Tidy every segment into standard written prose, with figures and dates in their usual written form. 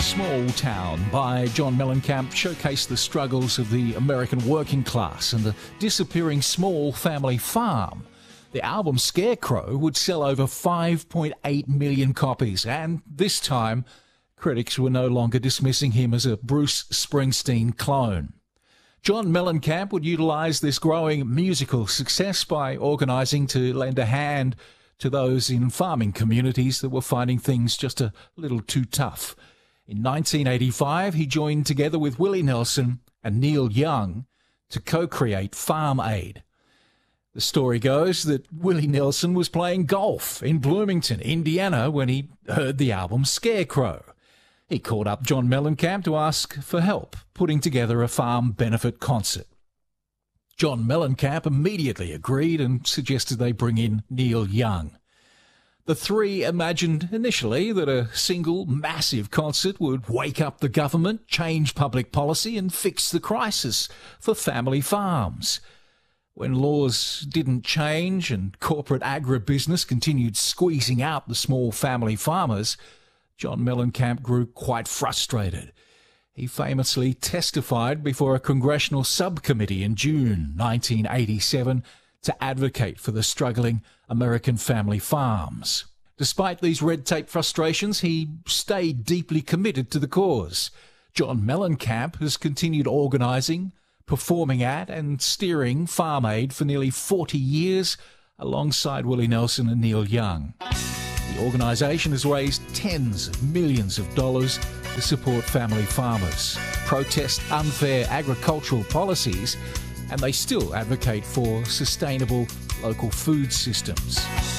Small Town by John Mellencamp showcased the struggles of the American working class and the disappearing small family farm. The album Scarecrow would sell over 5.8 million copies, and this time, critics were no longer dismissing him as a Bruce Springsteen clone. John Mellencamp would utilise this growing musical success by organising to lend a hand to those in farming communities that were finding things just a little too tough. In 1985, he joined together with Willie Nelson and Neil Young to co-create Farm Aid. The story goes that Willie Nelson was playing golf in Bloomington, Indiana, when he heard the album Scarecrow. He called up John Mellencamp to ask for help putting together a farm benefit concert. John Mellencamp immediately agreed and suggested they bring in Neil Young. The three imagined initially that a single massive concert would wake up the government, change public policy and fix the crisis for family farms. When laws didn't change and corporate agribusiness continued squeezing out the small family farmers, John Mellencamp grew quite frustrated. He famously testified before a congressional subcommittee in June 1987 to advocate for the struggling American family farms. Despite these red tape frustrations, he stayed deeply committed to the cause. John Mellencamp has continued organising, performing at and steering Farm Aid for nearly 40 years alongside Willie Nelson and Neil Young. The organisation has raised tens of millions of dollars to support family farmers, protest unfair agricultural policies, and they still advocate for sustainable local food systems.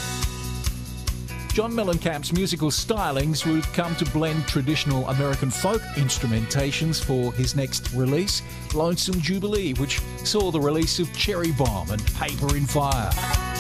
John Mellencamp's musical stylings would come to blend traditional American folk instrumentations for his next release, Lonesome Jubilee, which saw the release of Cherry Bomb and Paper in Fire.